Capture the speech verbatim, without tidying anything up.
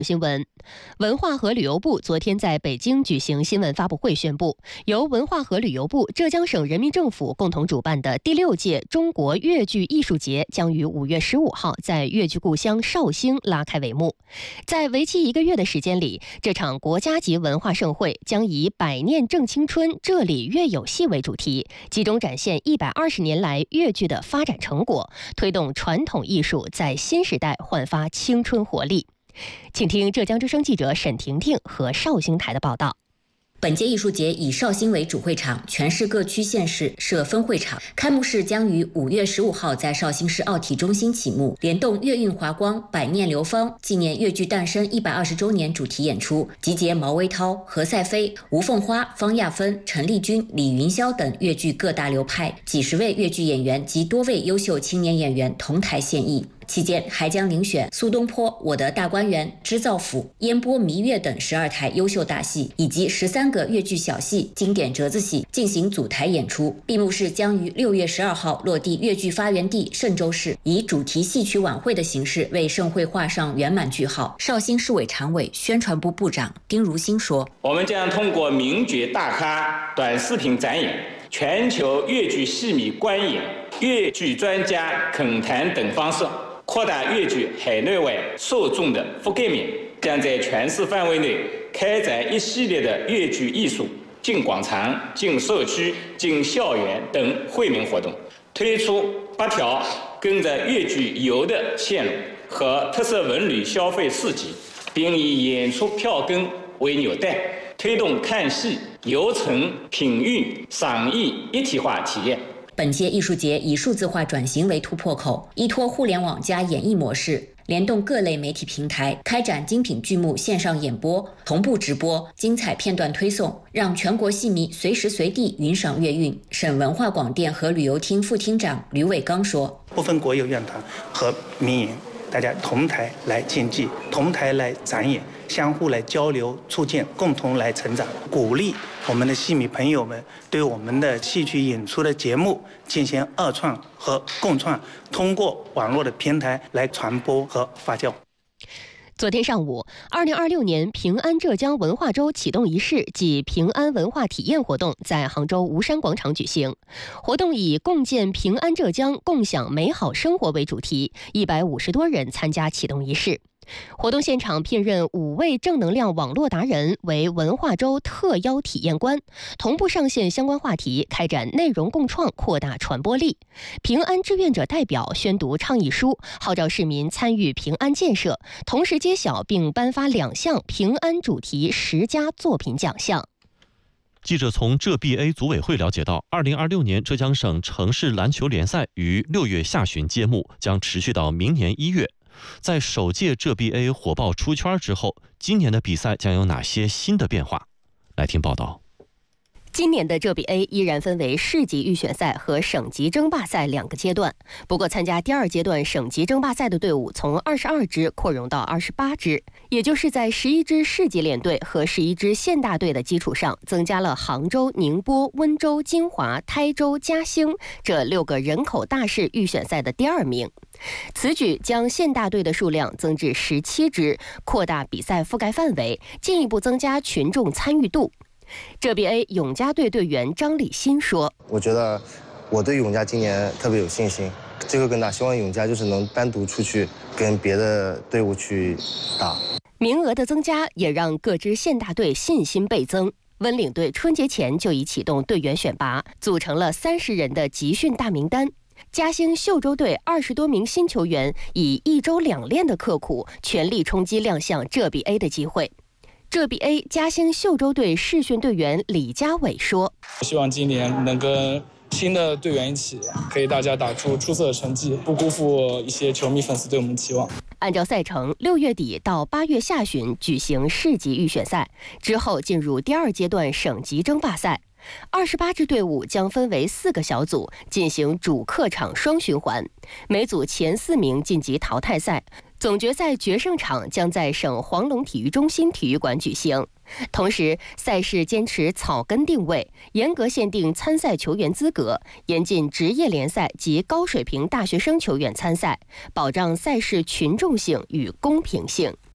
新闻，文化和旅游部昨天在北京举行新闻发布会，宣布由文化和旅游部、浙江省人民政府共同主办的第六届中国粤剧艺术节将于五月十五号在粤剧故乡绍兴拉开帷幕。在为期一个月的时间里，这场国家级文化盛会将以“百年正青春，这里粤有戏”为主题，集中展现一百二十年来粤剧的发展成果，推动传统艺术在新时代焕发青春活力。请听浙江之声记者沈婷婷和绍兴台的报道。 本届艺术节以绍兴为主会场，全市各区县市设分会场。开幕式将于五月十五号在绍兴市奥体中心启幕，联动粤韵华光、百念流芳纪念粤剧诞生一百二十周年主题演出，集结毛维涛、何赛飞、吴凤花、方亚芬、陈丽君、李云霄等粤剧各大流派几十位粤剧演员及多位优秀青年演员同台献艺。期间还将遴选苏东坡、我的大观园、织造府、烟波弥月等十二台优秀大戏，以及十三个粤剧小戏、经典折子戏进行组台演出。闭幕式将于六月十二号落地粤剧发源地嵊州市，以主题戏曲晚会的形式为盛会画上圆满句号。绍兴市委常委、宣传部部长丁如新说：“ 我们将通过名角大咖短视频展演、全球粤剧戏迷观演、粤剧专家恳谈等方式，扩大粤剧海内外受众的覆盖面，将在全市范围内开展一系列的粤剧艺术进广场、进社区、进校园等惠民活动，推出八条跟着粤剧游的线路和特色文旅消费市集，并以演出票根为纽带，推动看戏、游程、品韵、赏艺一体化体验。” 本届艺术节以数字化转型为突破口，依托互联网加演艺模式，联动各类媒体平台，开展精品剧目线上演播、同步直播、精彩片段推送，让全国戏迷随时随地云赏粤韵。省文化广电和旅游厅副厅长吕伟刚说：“ 部分国有院团和民营，大家同台来竞技，同台来展演，相互来交流促进，共同来成长，鼓励我们的戏迷朋友们对我们的戏曲演出的节目进行二创和共创，通过网络的平台来传播和发酵。” 昨天上午，二零二六年平安浙江文化周启动仪式暨平安文化体验活动在杭州吴山广场举行。活动以共建平安浙江，共享美好生活为主题，一百五十多人参加启动仪式。活动现场聘任五位正能量网络达人为文化周特邀体验官，同步上线相关话题，开展内容共创，扩大传播力。平安志愿者代表宣读倡议书，号召市民参与平安建设，同时揭晓并颁发两项平安主题十佳作品奖项。 记者从浙 B A 组委会了解到，二零二六年浙江省城市篮球联赛于六月下旬揭幕，将持续到明年一月。在首届浙 B A 火爆出圈之后，今年的比赛将有哪些新的变化？来听报道。 今年的浙 B A 依然分为市级预选赛和省级争霸赛两个阶段，不过参加第二阶段省级争霸赛的队伍从二十二支扩容到二十八支，也就是在十一支市级联队和十一支县大队的基础上，增加了杭州、宁波、温州、金华、台州、嘉兴这六个人口大市预选赛的第二名。此举将县大队的数量增至十七支，扩大比赛覆盖范围，进一步增加群众参与度。浙 B A 永嘉队队员张立新说：“ 我觉得我对永嘉今年特别有信心，机会更大，希望永嘉就是能单独出去跟别的队伍去打。” 名额的增加也让各支县大队信心倍增。温岭队春节前就已启动队员选拔，组成了三十人的集训大名单。嘉兴秀州队二十多名新球员以一周两练的刻苦，全力冲击亮相浙 B A 的机会。浙 B A 嘉兴秀州队试训队员李家伟说：“ 希望今年能跟新的队员一起，可以大家打出出色的成绩，不辜负一些球迷粉丝对我们的期望。” 按照赛程，六月底到八月下旬举行市级预选赛，之后进入第二阶段省级争霸赛。二十八支队伍将分为四个小组，进行主客场双循环，每组前四名晋级淘汰赛。总决赛决胜场将在省黄龙体育中心体育馆举行。同时，赛事坚持草根定位，严格限定参赛球员资格，严禁职业联赛及高水平大学生球员参赛，保障赛事群众性与公平性。